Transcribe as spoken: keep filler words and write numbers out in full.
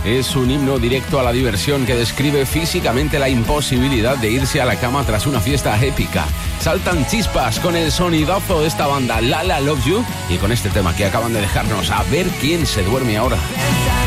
Es un himno directo a la diversión que describe físicamente la imposibilidad de irse a la cama tras una fiesta épica. Saltan chispas con el sonidazo de esta banda, La La Love You, y con este tema que acaban de dejarnos. A ver quién se duerme ahora.